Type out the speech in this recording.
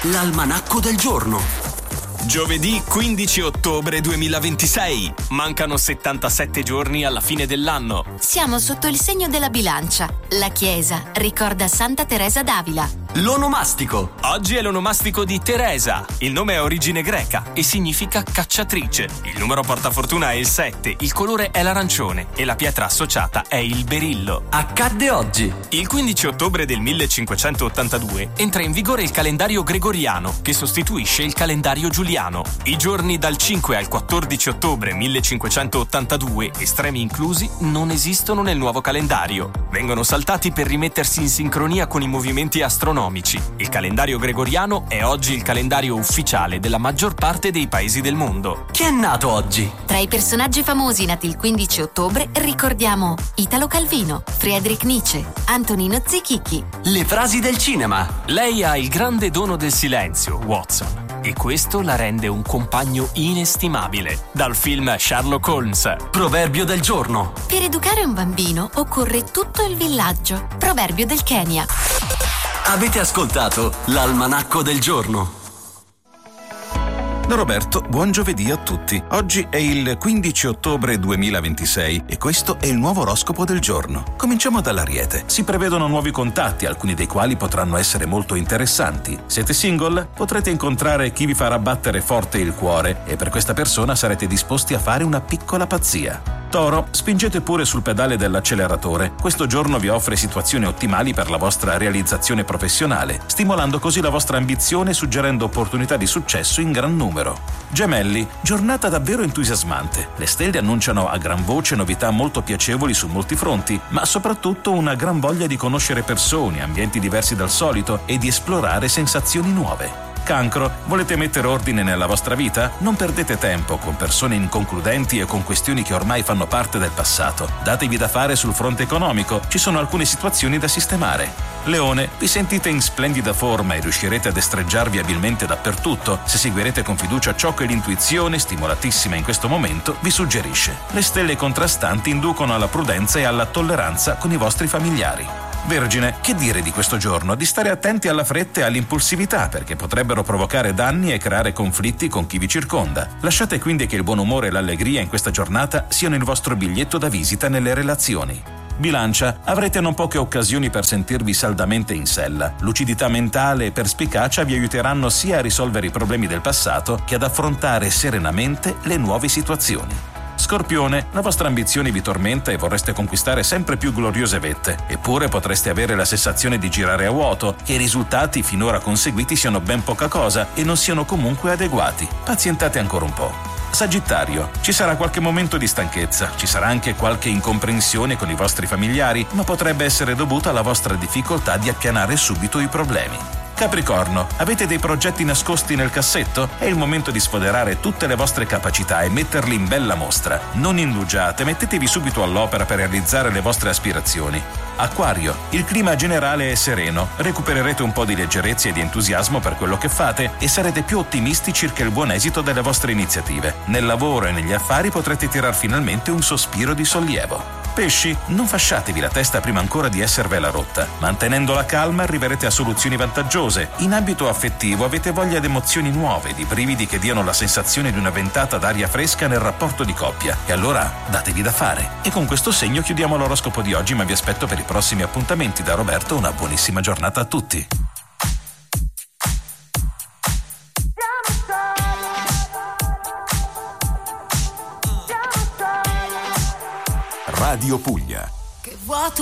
l'almanacco del giorno. Giovedì 15 ottobre 2026. Mancano 77 giorni alla fine dell'anno. Siamo sotto il segno della bilancia. La Chiesa ricorda Santa Teresa d'Avila. L'onomastico. Oggi è l'onomastico di Teresa. Il nome ha origine greca e significa cacciatrice. Il numero portafortuna è il 7, il colore è l'arancione e la pietra associata è il berillo. Accadde oggi. Il 15 ottobre del 1582 entra in vigore il calendario gregoriano, che sostituisce il calendario giuliano. I giorni dal 5 al 14 ottobre 1582, estremi inclusi, non esistono nel nuovo calendario. Vengono saltati per rimettersi in sincronia con i movimenti astronomici. Il calendario gregoriano è oggi il calendario ufficiale della maggior parte dei paesi del mondo. Chi è nato oggi? Tra i personaggi famosi nati il 15 ottobre ricordiamo Italo Calvino, Friedrich Nietzsche, Antonino Zichichi. Le frasi del cinema. Lei ha il grande dono del silenzio, Watson, e questo la rende un compagno inestimabile. Dal film Sherlock Holmes. Proverbio del giorno. Per educare un bambino occorre tutto il villaggio. Proverbio del Kenya. Avete ascoltato l'almanacco del giorno. Da Roberto, buon giovedì a tutti. Oggi è il 15 ottobre 2026 e questo è il nuovo oroscopo del giorno. Cominciamo dall'Ariete. Si prevedono nuovi contatti, alcuni dei quali potranno essere molto interessanti. Siete single? Potrete incontrare chi vi farà battere forte il cuore e per questa persona sarete disposti a fare una piccola pazzia. Toro, spingete pure sul pedale dell'acceleratore. Questo giorno vi offre situazioni ottimali per la vostra realizzazione professionale, stimolando così la vostra ambizione e suggerendo opportunità di successo in gran numero. Gemelli, giornata davvero entusiasmante. Le stelle annunciano a gran voce novità molto piacevoli su molti fronti, ma soprattutto una gran voglia di conoscere persone, ambienti diversi dal solito e di esplorare sensazioni nuove. Cancro, volete mettere ordine nella vostra vita? Non perdete tempo con persone inconcludenti e con questioni che ormai fanno parte del passato. Datevi da fare sul fronte economico, ci sono alcune situazioni da sistemare. Leone, vi sentite in splendida forma e riuscirete a destreggiarvi abilmente dappertutto se seguirete con fiducia ciò che l'intuizione, stimolatissima in questo momento, vi suggerisce. Le stelle contrastanti inducono alla prudenza e alla tolleranza con i vostri familiari. Vergine, che dire di questo giorno? Di stare attenti alla fretta e all'impulsività, perché potrebbero provocare danni e creare conflitti con chi vi circonda. Lasciate quindi che il buon umore e l'allegria in questa giornata siano il vostro biglietto da visita nelle relazioni. Bilancia, avrete non poche occasioni per sentirvi saldamente in sella. Lucidità mentale e perspicacia vi aiuteranno sia a risolvere i problemi del passato che ad affrontare serenamente le nuove situazioni. Scorpione, la vostra ambizione vi tormenta e vorreste conquistare sempre più gloriose vette, eppure potreste avere la sensazione di girare a vuoto, che i risultati finora conseguiti siano ben poca cosa e non siano comunque adeguati. Pazientate ancora un po'. Sagittario, ci sarà qualche momento di stanchezza, ci sarà anche qualche incomprensione con i vostri familiari, ma potrebbe essere dovuta alla vostra difficoltà di appianare subito i problemi. Capricorno, avete dei progetti nascosti nel cassetto? È il momento di sfoderare tutte le vostre capacità e metterli in bella mostra. Non indugiate, mettetevi subito all'opera per realizzare le vostre aspirazioni. Acquario, il clima generale è sereno, recupererete un po' di leggerezza e di entusiasmo per quello che fate e sarete più ottimisti circa il buon esito delle vostre iniziative. Nel lavoro e negli affari potrete tirar finalmente un sospiro di sollievo. Pesci, non fasciatevi la testa prima ancora di esservela rotta. Mantenendo la calma arriverete a soluzioni vantaggiose. In ambito affettivo avete voglia di emozioni nuove, di brividi che diano la sensazione di una ventata d'aria fresca nel rapporto di coppia. E allora datevi da fare. E con questo segno chiudiamo l'oroscopo di oggi, ma vi aspetto per i prossimi appuntamenti. Da Roberto una buonissima giornata a tutti. Radio Puglia. Che vuoto